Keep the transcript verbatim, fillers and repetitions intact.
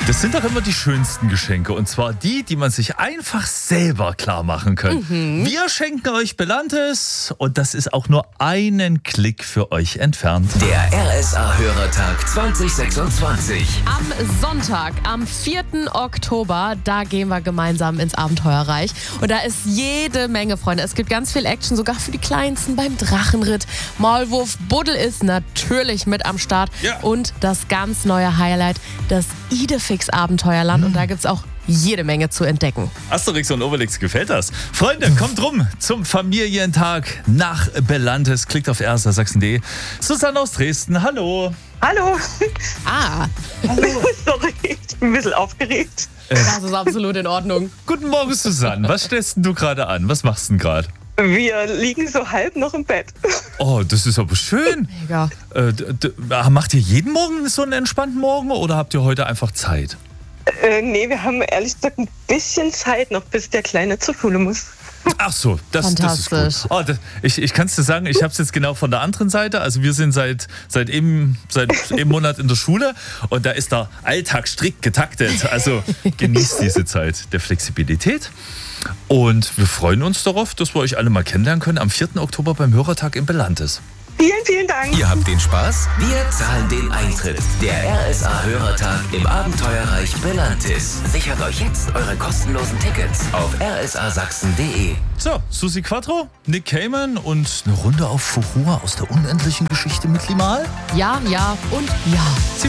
Das sind doch immer die schönsten Geschenke. Und zwar die, die man sich einfach selber klar machen kann. Mhm. Wir schenken euch Belantes und das ist auch nur einen Klick für euch entfernt. Der R S A-Hörertag zwanzig sechsundzwanzig. Am Sonntag, am vierten Oktober, da gehen wir gemeinsam ins Abenteuerreich. Und da ist jede Menge, Freunde. Es gibt ganz viel Action, sogar für die Kleinsten beim Drachenritt. Maulwurf Buddel ist natürlich mit am Start. Ja. Und das ganz neue Highlight, das Idefix-Abenteuerland. Mhm. Und da gibt es auch jede Menge zu entdecken. Asterix und Obelix, gefällt das? Freunde, kommt rum zum Familientag nach Belantes. Klickt auf r s a sachsen punkt d e. Susanne aus Dresden, hallo. Hallo. Ah. Hallo. Sorry, ich bin ein bisschen aufgeregt. Das ist absolut in Ordnung. Guten Morgen, Susanne. Was stellst denn du gerade an? Was machst du denn gerade? Wir liegen so halb noch im Bett. Oh, das ist aber schön. Mega. Äh, d- d- macht ihr jeden Morgen so einen entspannten Morgen oder habt ihr heute einfach Zeit? Äh, nee, wir haben ehrlich gesagt ein bisschen Zeit noch, bis der Kleine zur Schule muss. Ach so, das, das ist gut. Oh, das, ich ich kann es dir sagen, ich habe es jetzt genau von der anderen Seite. Also wir sind seit seit eben seit eben Monat in der Schule und da ist der Alltag strikt getaktet. Also genießt diese Zeit der Flexibilität. Und wir freuen uns darauf, dass wir euch alle mal kennenlernen können am vierten Oktober beim Hörertag in Belantes. Vielen, vielen Dank. Ihr habt den Spaß? Wir zahlen den Eintritt. Der R S A-Hörertag im Abenteuerreich Belantes. Sichert euch jetzt eure kostenlosen Tickets auf r s a sachsen punkt d e. So, Susi Quattro, Nick Cayman und eine Runde auf Furore aus der unendlichen Geschichte mit Limal. Ja, ja und ja.